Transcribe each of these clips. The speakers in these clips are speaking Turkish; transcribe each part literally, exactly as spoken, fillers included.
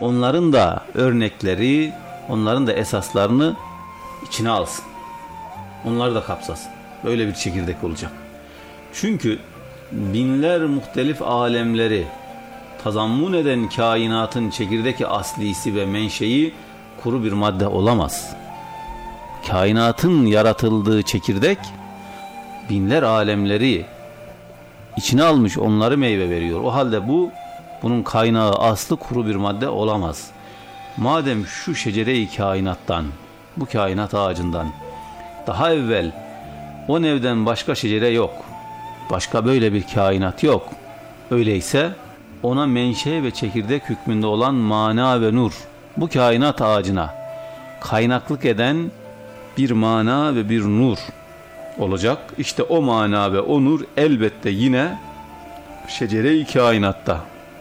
onların da örnekleri, onların da esaslarını içine alsın. Onları da kapsasın. Böyle bir çekirdek olacak. Çünkü binler muhtelif alemleri tazammun eden kainatın çekirdeki aslisi ve menşei kuru bir madde olamaz. Kainatın yaratıldığı çekirdek binler alemleri içine almış, onları meyve veriyor. O halde bu bunun kaynağı, aslı kuru bir madde olamaz. Madem şu şecere-i kainattan, bu kainat ağacından daha evvel o nevden başka şecere yok, başka böyle bir kainat yok, öyleyse ona menşe ve çekirdek hükmünde olan mana ve nur, bu kainat ağacına kaynaklık eden bir mana ve bir nur olacak. İşte o mana ve o nur elbette yine şecere-i kainatta,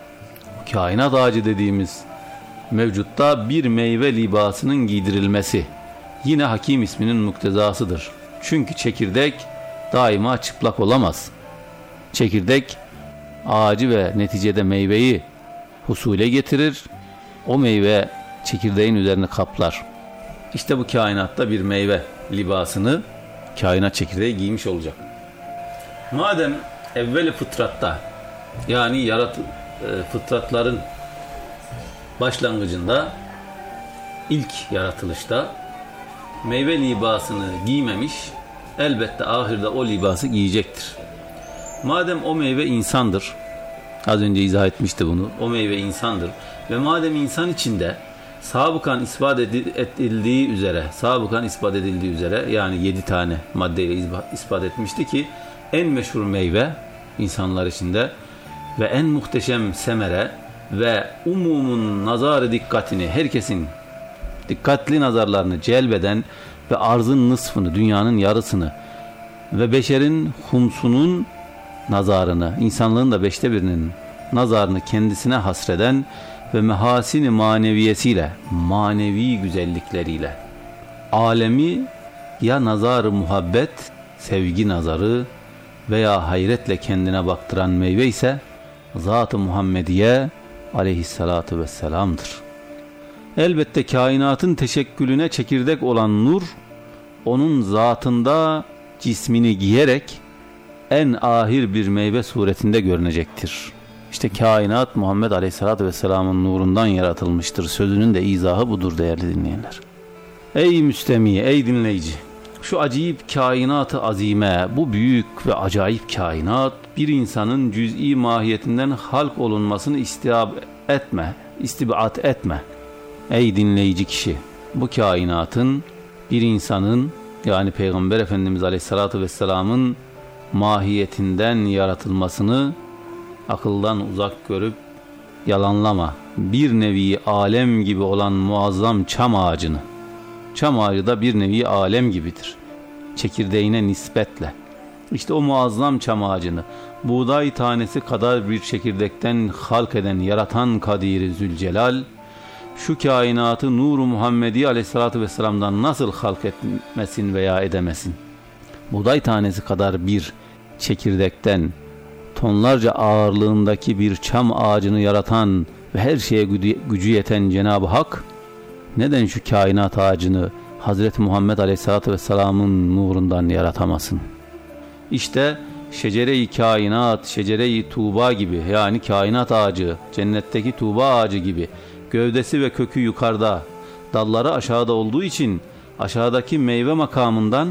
kainat ağacı dediğimiz mevcutta bir meyve libasının giydirilmesi yine Hakim isminin muktezasıdır. Çünkü çekirdek daima çıplak olamaz. Çekirdek ağacı ve neticede meyveyi husule getirir. O meyve çekirdeğin üzerine kaplar. İşte bu kainatta bir meyve libasını kainat çekirdeği giymiş olacak. Madem evveli fıtratta, yani yarat fıtratların başlangıcında, ilk yaratılışta meyve libasını giymemiş, elbette ahirde o libası giyecektir. Madem o meyve insandır, az önce izah etmişti bunu, o meyve insandır ve madem insan içinde sabıkan ispat edildiği üzere, sabıkan ispat edildiği üzere, yani yedi tane maddeyle ispat etmişti ki en meşhur meyve insanlar içinde ve en muhteşem semere ve umumun nazarı dikkatini, herkesin dikkatli nazarlarını celbeden ve arzın nısfını, dünyanın yarısını ve beşerin humsunun nazarını, insanlığın da beşte birinin nazarını kendisine hasreden ve mehasini maneviyesiyle, manevi güzellikleriyle alemi ya nazar-ı muhabbet, sevgi nazarı veya hayretle kendine baktıran meyve ise Zat-ı Muhammediye aleyhissalatu vesselam'dır. Elbette kainatın teşekkülüne çekirdek olan nur, onun zatında cismini giyerek en ahir bir meyve suretinde görünecektir. İşte kainat Muhammed Aleyhisselatü Vesselam'ın nurundan yaratılmıştır. Sözünün de izahı budur değerli dinleyenler. Ey müstemi, ey dinleyici! Şu acayip kainat-ı azime, bu büyük ve acayip kainat, bir insanın cüz'i mahiyetinden halk olunmasını istihab etme, istibat etme. Ey dinleyici kişi! Bu kainatın bir insanın, yani Peygamber Efendimiz Aleyhisselatü Vesselam'ın mahiyetinden yaratılmasını akıldan uzak görüp yalanlama. Bir nevi alem gibi olan muazzam çam ağacını, çam ağacı da bir nevi alem gibidir, çekirdeğine nispetle. İşte o muazzam çam ağacını buğday tanesi kadar bir çekirdekten halk eden, yaratan Kadir-i Zülcelal, şu kainatı Nur-u Muhammedi Aleyhisselatü Vesselam'dan nasıl halk etmesin veya edemesin? Buğday tanesi kadar bir çekirdekten tonlarca ağırlığındaki bir çam ağacını yaratan ve her şeye gücü yeten Cenab-ı Hak, neden şu kainat ağacını Hazreti Muhammed Aleyhisselatü Vesselam'ın nurundan yaratamasın? İşte şecere-i kainat, şecere-i Tuğba gibi, yani kainat ağacı, cennetteki Tuğba ağacı gibi gövdesi ve kökü yukarıda, dalları aşağıda olduğu için aşağıdaki meyve makamından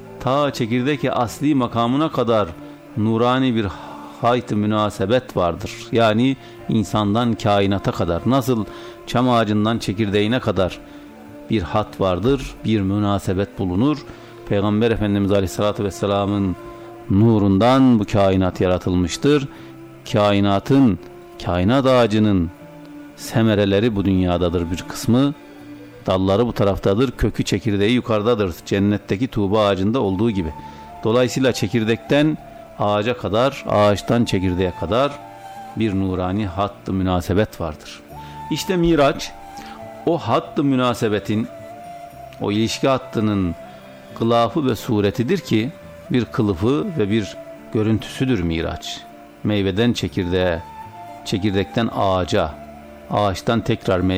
ta çekirdeki asli makamına kadar nurani bir hayt-ı münasebet vardır. Yani insandan kainata kadar, nasıl çam ağacından çekirdeğine kadar bir hat vardır, bir münasebet bulunur. Peygamber Efendimiz Aleyhisselatü Vesselam'ın nurundan bu kainat yaratılmıştır. Kainatın, kainat ağacının semereleri bu dünyadadır bir kısmı. Dalları bu taraftadır, kökü çekirdeği yukarıdadır. Cennetteki Tuğba ağacında olduğu gibi. Dolayısıyla çekirdekten ağaca kadar, ağaçtan çekirdeğe kadar bir nurani hatt-ı münasebet vardır. İşte Miraç, o hatt-ı münasebetin, o ilişki hattının kılafı ve suretidir ki, bir kılıfı ve bir görüntüsüdür Miraç. Meyveden çekirdeğe, çekirdekten ağaca, ağaçtan tekrar meyve